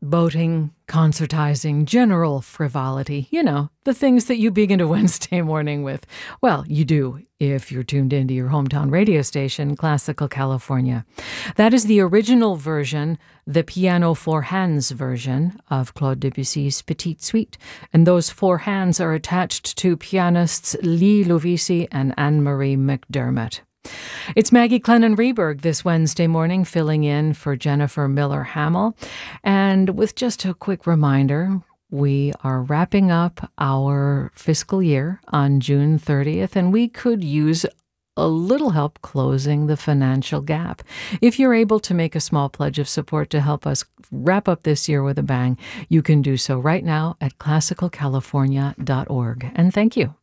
boating, concertizing, general frivolity. You know, the things that you begin a Wednesday morning with. Well, you do if you're tuned into your hometown radio station, Classical California. That is the original version, the piano four hands version of Claude Debussy's Petite Suite. And those four hands are attached to pianists Lee Lovisi and Anne-Marie McDermott. It's Maggie Clennon-Reberg this Wednesday morning, filling in for Jennifer Miller-Hamill. And with just a quick reminder, we are wrapping up our fiscal year on June 30th, and we could use a little help closing the financial gap. If you're able to make a small pledge of support to help us wrap up this year with a bang, you can do so right now at classicalcalifornia.org. And thank you.